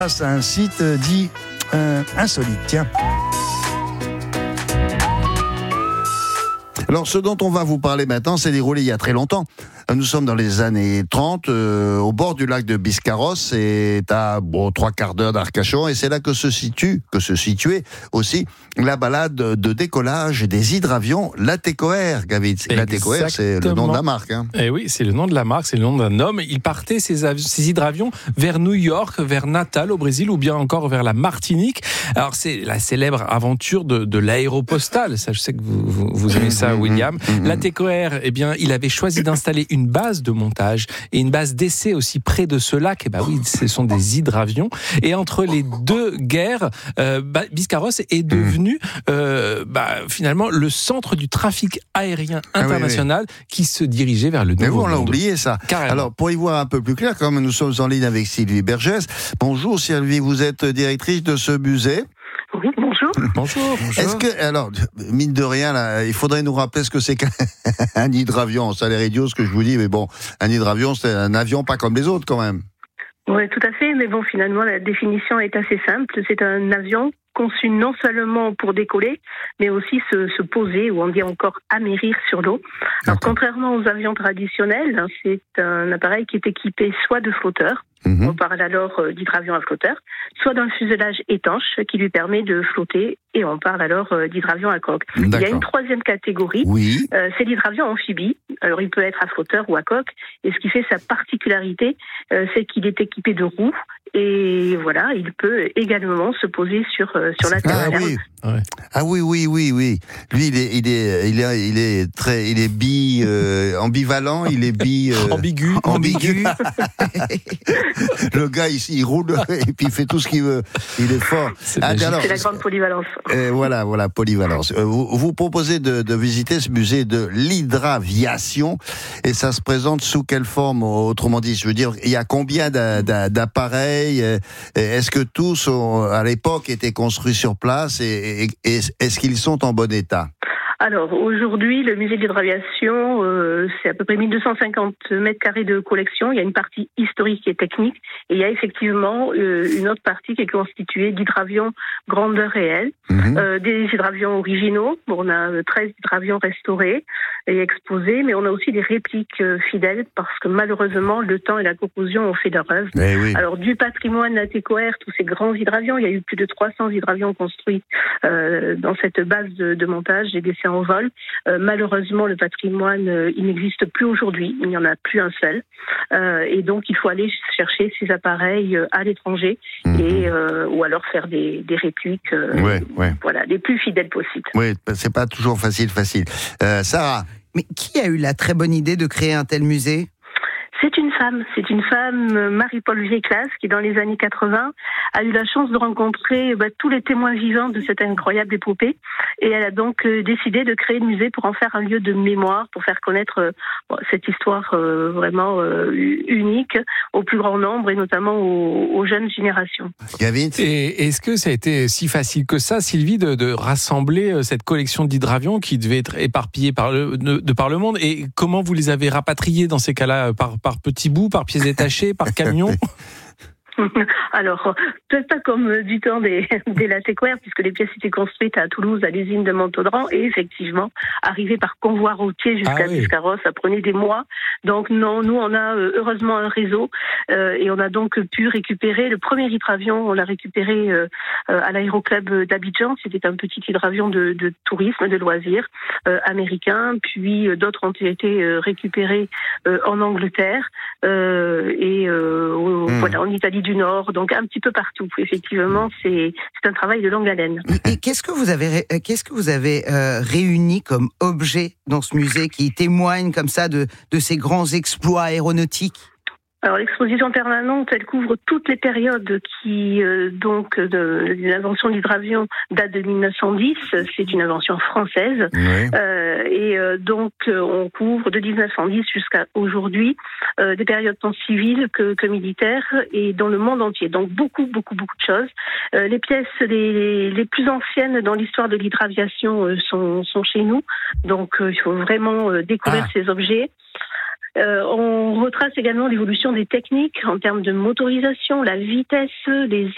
C'est un site dit insolite, tiens. Alors, ce dont on va vous parler maintenant, s'est déroulé il y a très longtemps. Nous sommes dans les années 30, au bord du lac de Biscarrosse, c'est à 3/4 d'heure d'Arcachon, et c'est là que se situait aussi la balade de décollage des hydravions Latécoère, Gavin. Latécoère, c'est le nom de la marque. Hein. Eh oui, c'est le nom de la marque, c'est le nom d'un homme. Il partait ces hydravions vers New York, vers Natal au Brésil, ou bien encore vers la Martinique. Alors c'est la célèbre aventure de l'aéropostale. Ça, je sais que vous aimez ça, William. Latécoère, eh bien, il avait choisi d'installer une base de montage et une base d'essai aussi près de ce lac. Et oui, ce sont des hydravions. Et entre les deux guerres, Biscarrosse est devenu finalement le centre du trafic aérien international qui se dirigeait vers le Nouveau Monde. On l'a oublié ça. Carrément. Alors pour y voir un peu plus clair, comme nous sommes en ligne avec Sylvie Bergès. Bonjour Sylvie, vous êtes directrice de ce musée. Oui, bonjour. Bonjour. Est-ce que, alors, mine de rien, là, il faudrait nous rappeler ce que c'est qu'un hydravion. Ça a l'air idiot ce que je vous dis, mais bon, un hydravion, c'est un avion pas comme les autres quand même. Oui, tout à fait, mais bon, finalement, la définition est assez simple. C'est un avion conçu non seulement pour décoller, mais aussi se poser, ou on dit encore amérir sur l'eau. Alors, contrairement aux avions traditionnels, c'est un appareil qui est équipé soit de flotteurs, on parle alors d'hydravion à flotteur, soit d'un fuselage étanche qui lui permet de flotter, et on parle alors d'hydravion à coque. Il y a une troisième catégorie, c'est l'hydravion amphibie. Alors il peut être à flotteur ou à coque, et ce qui fait sa particularité, c'est qu'il est équipé de roues, et voilà, il peut également se poser sur la terre. Ah oui. Lui, il est ambivalent, il est ambigu. Le gars ici, il roule et puis il fait tout ce qu'il veut. Il est fort. C'est la grande polyvalence. Voilà, polyvalence. Vous proposez de visiter ce musée de l'hydraviation, et ça se présente sous quelle forme? Autrement dit, je veux dire, il y a combien d'appareils? Est-ce que tous, à l'époque, étaient construits sur place, et est-ce qu'ils sont en bon état? Alors, aujourd'hui, le musée de l'hydraviation, c'est à peu près 1250 mètres carrés de collection. Il y a une partie historique et technique, et il y a effectivement une autre partie qui est constituée d'hydravions grandeur réelle, des hydravions originaux. Bon, on a 13 hydravions restaurés et exposés, mais on a aussi des répliques fidèles, parce que malheureusement, le temps et la corrosion ont fait leur œuvre. Alors, du patrimoine latécoère, tous ces grands hydravions, il y a eu plus de 300 hydravions construits dans cette base de montage et d'essais en vol. Malheureusement, le patrimoine, il n'existe plus aujourd'hui. Il n'y en a plus un seul. Et donc, il faut aller chercher ces appareils à l'étranger, ou alors faire des répliques voilà, les plus fidèles possibles. Oui, c'est pas toujours facile. Sarah. Mais qui a eu la très bonne idée de créer un tel musée ? C'est une femme, Marie-Paul Géclas, qui dans les années 80 a eu la chance de rencontrer tous les témoins vivants de cette incroyable épopée, et elle a donc décidé de créer le musée pour en faire un lieu de mémoire, pour faire connaître cette histoire vraiment unique au plus grand nombre, et notamment aux jeunes générations. Gavin ? Et est-ce que ça a été si facile que ça, Sylvie, de rassembler cette collection d'hydravions qui devait être éparpillée par le monde, et comment vous les avez rapatriés dans ces cas-là, par petits bouts, par pièces détachées, par camion? Alors, peut-être pas comme du temps des latécoères, puisque les pièces étaient construites à Toulouse, à l'usine de Montaudan, et effectivement, arriver par convoi routier jusqu'à Biscarrosse, ça prenait des mois. Donc non, nous on a heureusement un réseau, et on a donc pu récupérer le premier hydravion. On l'a récupéré à l'aéroclub d'Abidjan. C'était un petit hydravion de tourisme, de loisirs américain. Puis d'autres ont été récupérés en Angleterre, et voilà, en Italie du Nord, donc un petit peu partout. Effectivement, c'est un travail de longue haleine. Et qu'est-ce que vous avez réuni comme objet dans ce musée qui témoigne comme ça de ces grands exploits aéronautiques? Alors l'exposition permanente, elle couvre toutes les périodes qui, de l'invention de l'hydravion date de 1910. C'est une invention française, donc on couvre de 1910 jusqu'à aujourd'hui des périodes tant civiles que militaires, et dans le monde entier. Donc beaucoup de choses. Les pièces les plus anciennes dans l'histoire de l'hydraviation sont chez nous. Donc il faut vraiment découvrir ces objets. On retrace également l'évolution des techniques en termes de motorisation, la vitesse, les